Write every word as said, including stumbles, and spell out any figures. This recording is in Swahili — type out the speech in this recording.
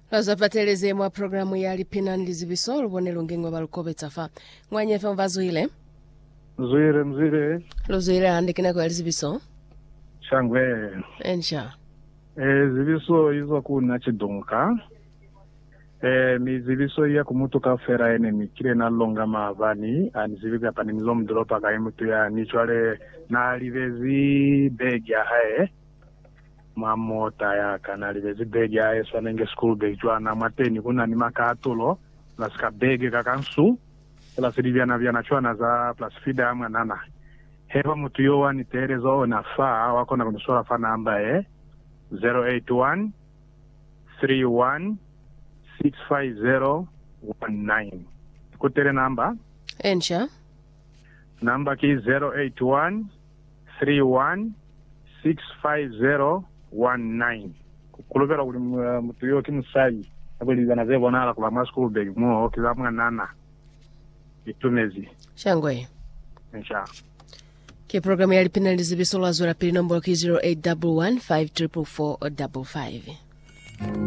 Lazapateleze mwa programu ya Lipina Nlizibiso lubonelo ngengwa balukobe tafa. Mwanye fe mvazuile? Mzuire mzuire. Luzuile andikina kwa Lizibiso? Shangwe. Ensha. E, zibiso izo kuna chidunka. E, mi zibiso iya kumutuka fera ene mikire na longa maavani. Ani zibika pani mizom dropa ka imutu ya nichwale na alivezi begi ya hae. Mamota ya kanali vezi begi ya hae swanenge school begi chwa na mateni kuna ni makatulo. Lasika begi kakansu. La siriviana viana chwa na za plus fida ama nana. Hewa mutu yowa ni terezo na faa wako na kunusura fa namba e zero eight one three one six five zero one nine. Kutere namba? Ensha. Namba ki zero eight one three one six five zero one nine. Kulubera kuli mutu yowa kimusai. Abuli zana zebo nala kula ma school bag mo kila mga nana. Itumezi. Shangwe. Ensha. Ke programu ya Lipina Nlizibiso lazura pili nombolo ki zero eight one one five four four four five five.